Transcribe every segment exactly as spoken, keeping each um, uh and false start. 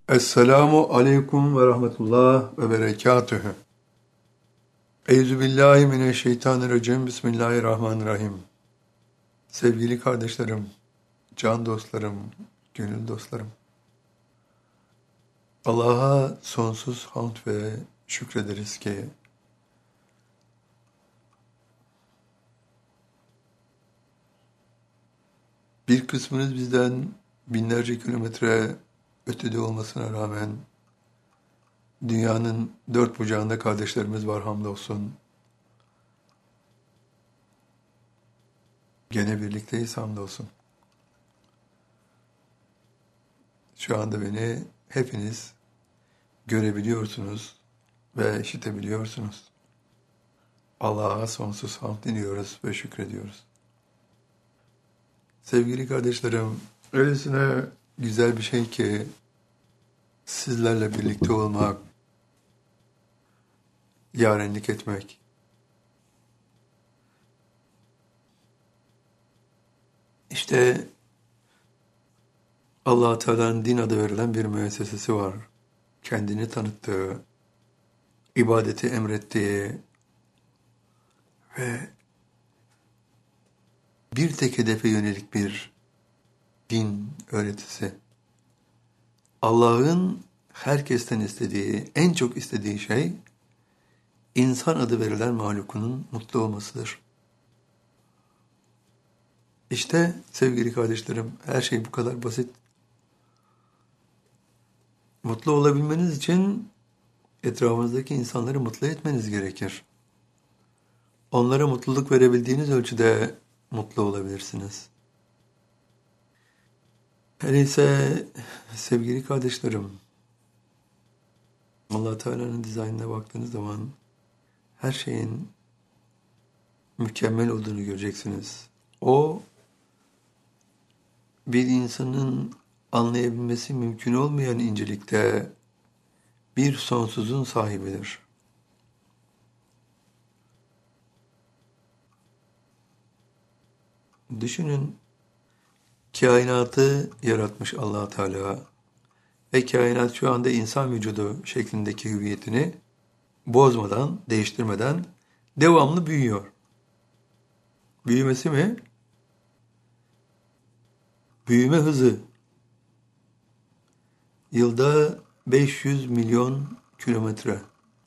Esselamu aleyküm ve rahmetullah ve berekatühü. Euzubillahimineşşeytanirracim. Bismillahirrahmanirrahim. Sevgili kardeşlerim, can dostlarım, gönül dostlarım. Allah'a sonsuz hamd ve şükrederiz ki bir kısmınız bizden binlerce kilometre ötede olmasına rağmen dünyanın dört bucağında kardeşlerimiz var, hamdolsun. Gene birlikteyiz, hamdolsun. Şu anda beni hepiniz görebiliyorsunuz ve işitebiliyorsunuz. Allah'a sonsuz hamd diliyoruz ve şükrediyoruz. Sevgili kardeşlerim, öylesine güzel bir şey ki sizlerle birlikte olmak, yarenlik etmek. İşte Allah-u Teala'nın din adı verilen bir müessesesi var. Kendini tanıttığı, ibadeti emrettiği ve bir tek hedefe yönelik bir din öğretisi. Allah'ın herkesten istediği, en çok istediği şey, insan adı verilen mahlukunun mutlu olmasıdır. İşte sevgili kardeşlerim, her şey bu kadar basit. Mutlu olabilmeniz için etrafınızdaki insanları mutlu etmeniz gerekir. Onlara mutluluk verebildiğiniz ölçüde mutlu olabilirsiniz. Her neyse sevgili kardeşlerim, Allah Teala'nın dizaynına baktığınız zaman her şeyin mükemmel olduğunu göreceksiniz. O, bir insanın anlayabilmesi mümkün olmayan incelikte bir sonsuzun sahibidir. Düşünün, kainatı yaratmış Allah Teala ve kainat şu anda insan vücudu şeklindeki hüviyetini bozmadan, değiştirmeden devamlı büyüyor. Büyümesi mi? Büyüme hızı yılda beş yüz milyon kilometre.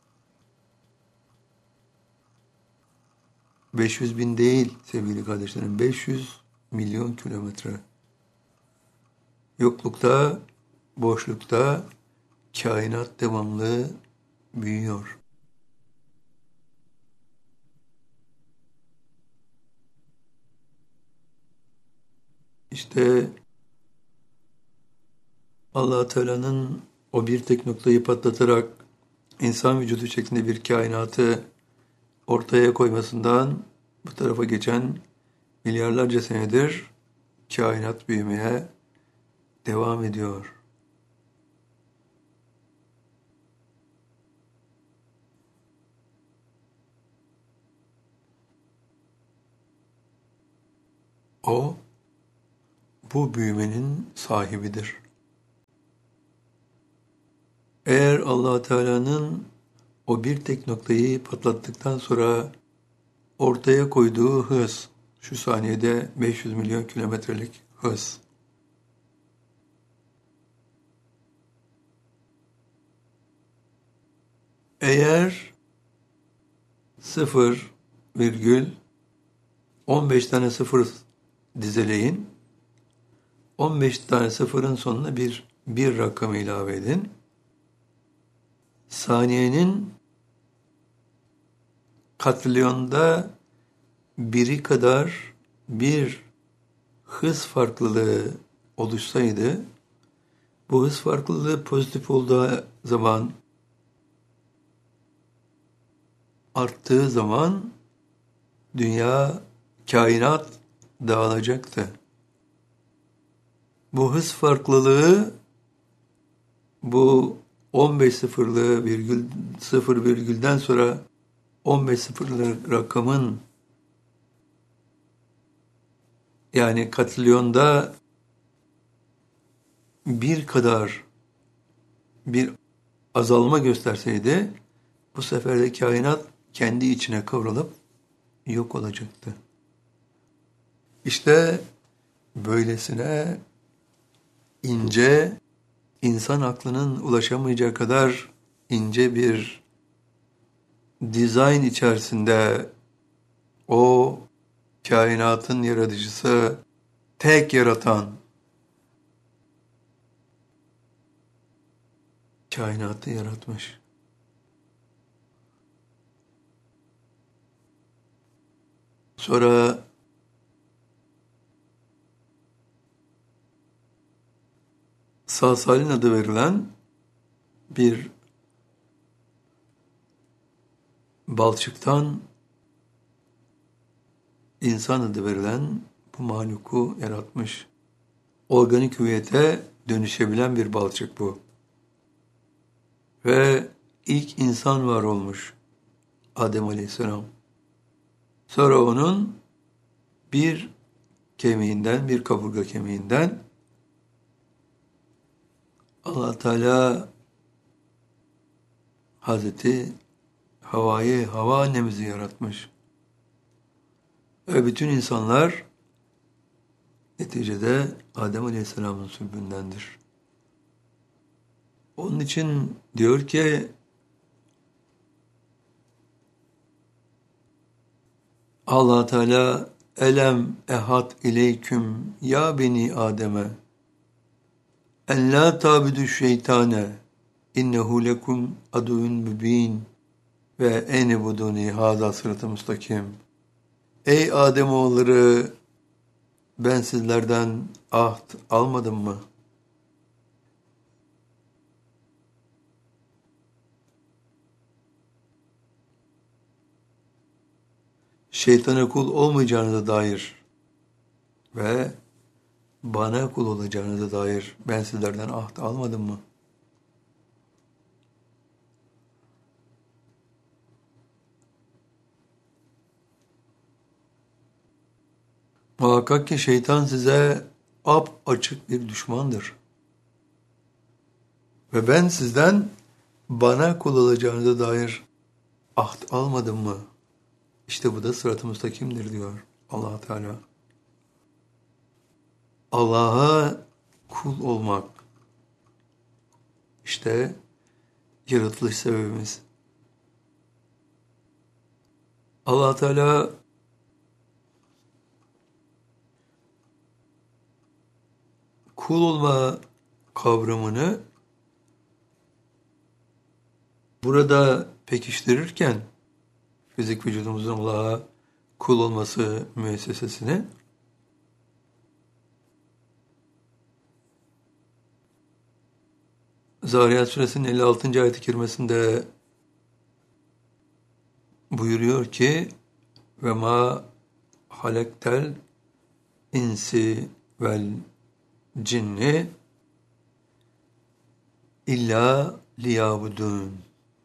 beş yüz bin değil sevgili kardeşlerim, beş yüz milyon kilometre. Yoklukta, boşlukta kainat devamlı büyüyor. İşte Allah Teala'nın o bir tek noktayı patlatarak insan vücudu şeklinde bir kainatı ortaya koymasından bu tarafa geçen milyarlarca senedir kainat büyümeye devam ediyor. O, bu büyümenin sahibidir. Eğer Allah Teala'nın o bir tek noktayı patlattıktan sonra ortaya koyduğu hız, şu saniyede beş yüz milyon kilometrelik hız, eğer sıfır virgül on beş tane sıfır dizeleyin, on beş tane sıfırın sonuna bir bir rakamı ilave edin. Saniyenin katrilyonda biri kadar bir hız farklılığı oluşsaydı, bu hız farklılığı pozitif olduğu zaman, arttığı zaman dünya, kainat dağılacaktı. Bu hız farklılığı, bu on beş sıfırlı virgül sıfır virgülden sonra on beş sıfırlı rakamın, yani katrilyonda bir kadar bir azalma gösterseydi bu sefer de kainat kendi içine kıvrılıp yok olacaktı. İşte böylesine ince, insan aklının ulaşamayacağı kadar ince bir dizayn içerisinde o kainatın yaratıcısı, tek yaratan, kainatı yaratmış. Sonra Salsalin adı verilen bir balçıktan insan adı verilen bu mahluku yaratmış. Organik hüviyete dönüşebilen bir balçık bu. Ve ilk insan var olmuş. Adem Aleyhisselam. Sonra onun bir kemiğinden, bir kaburga kemiğinden Allah Teala Hazreti Havva'yı, Havva annemizi yaratmış. Ve bütün insanlar neticede Adem Aleyhisselam'ın sülbündendir. Onun için diyor ki Allah Teala elem ehad ileyküm ya beni Adem'e en la tabidu şeytane innehu lekum aduvun mübin ve ene buduni hâzâ sıratı müstakim. Ey Ademoğulları, ben sizlerden ahd almadım mı? Şeytana kul olmayacağınıza dair ve bana kul olacağınıza dair ben sizlerden ahd almadım mı? Muhakkak ki şeytan size ap açık bir düşmandır. Ve ben sizden bana kul olacağınıza dair ahd almadım mı? İşte bu da sırat-ı müstakimdir diyor Allah Teala. Allah'a kul olmak işte yaratılış sebebimiz. Allah Teala kul olma kavramını burada pekiştirirken fizik vücudumuzun Allah'a kul olması müessesesini Zariyat Suresinin elli altıncı ayet-i kerimesinde buyuruyor ki ve ma halektel insi vel cinni illa liyabudun.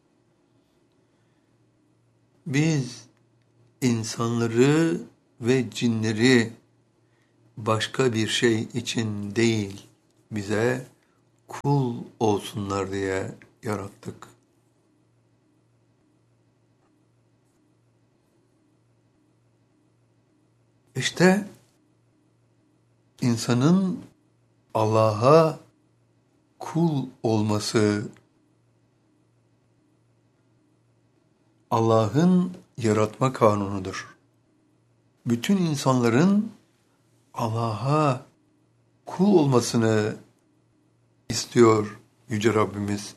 Biz insanları ve cinleri başka bir şey için değil, bize kul olsunlar diye yarattık. İşte insanın Allah'a kul olması, Allah'ın yaratma kanunudur. Bütün insanların Allah'a kul olmasını istiyor Yüce Rabbimiz.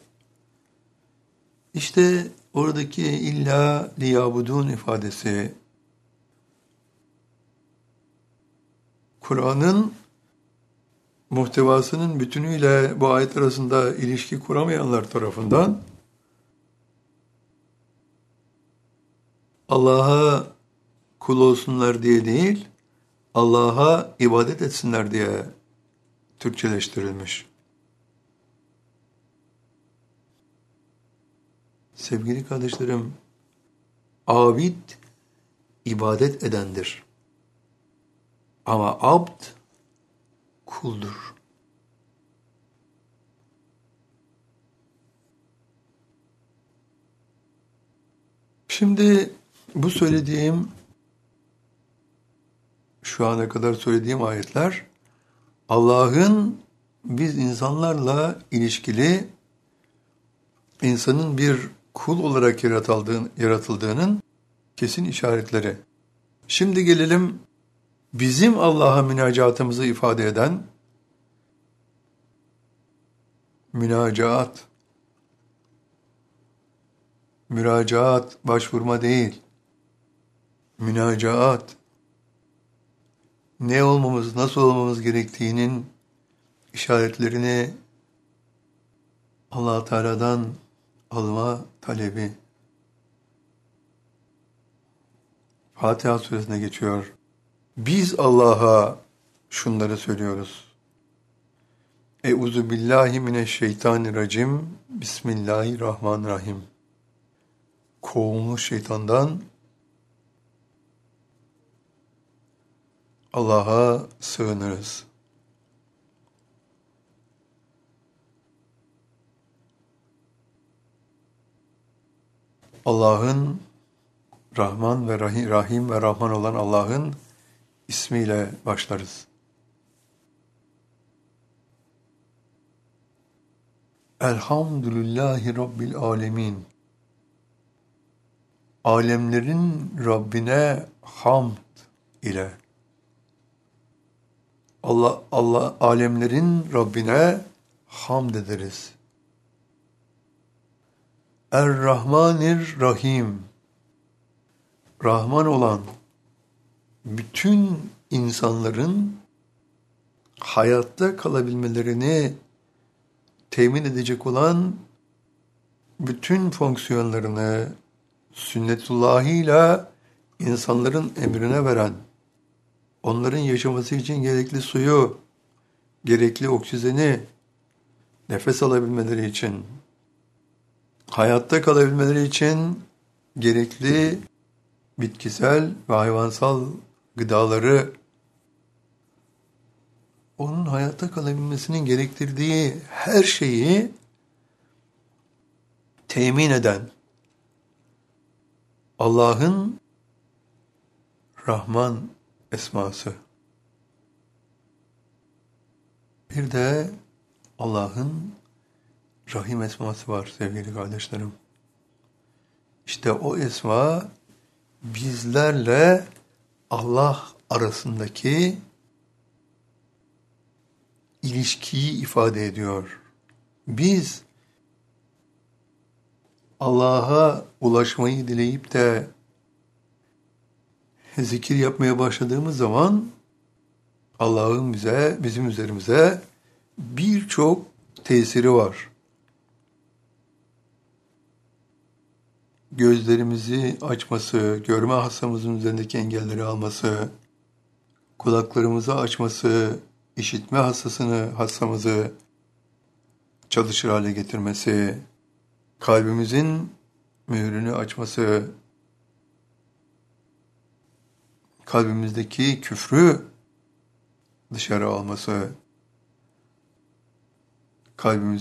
İşte oradaki illa liyabudun ifadesi, Kur'an'ın muhtevasının bütünüyle bu ayet arasında ilişki kuramayanlar tarafından Allah'a kul olsunlar diye değil, Allah'a ibadet etsinler diye Türkçeleştirilmiş. Sevgili kardeşlerim, abid ibadet edendir. Ama abd kuldur. Şimdi bu söylediğim, şu ana kadar söylediğim ayetler Allah'ın biz insanlarla ilişkili insanın bir kul olarak yaratıldığın, yaratıldığının kesin işaretleri. Şimdi gelelim bizim Allah'a münacatımızı ifade eden münacaat. Müracaat, başvurma değil. Münacaat. Ne olmamız, nasıl olmamız gerektiğinin işaretlerini Allah Teala'dan alma talebi. Fatiha suresine geçiyor. Biz Allah'a şunları söylüyoruz. Euzu billahi mineşşeytanirracim. Bismillahirrahmanirrahim. Kovulmuş şeytandan Allah'a sığınırız. Allah'ın Rahman ve Rahim, Rahim ve Rahman olan Allah'ın ismiyle başlarız. Elhamdülillahi Rabbil alemin. Alemlerin Rabbine hamd ile. Allah Allah alemlerin Rabbine hamd ederiz. Er-Rahmanir Rahim. Rahman olan bütün insanların hayatta kalabilmelerini temin edecek olan bütün fonksiyonlarını sünnetullahıyla insanların emrine veren, onların yaşaması için gerekli suyu, gerekli oksijeni, nefes alabilmeleri için, hayatta kalabilmeleri için gerekli bitkisel ve hayvansal gıdaları, onun hayatta kalabilmesinin gerektirdiği her şeyi temin eden Allah'ın Rahman esması. Bir de Allah'ın Rahim esması var sevgili kardeşlerim. İşte o esma bizlerle Allah arasındaki ilişkiyi ifade ediyor. Biz Allah'a ulaşmayı dileyip de zikir yapmaya başladığımız zaman Allah'ın bize, bizim üzerimize birçok tesiri var. Gözlerimizi açması, görme hastamızın üzerindeki engelleri alması, kulaklarımızı açması, işitme hastasını, hastamızı çalışır hale getirmesi, kalbimizin mührünü açması, kalbimizdeki küfrü dışarı alması, kalbimiz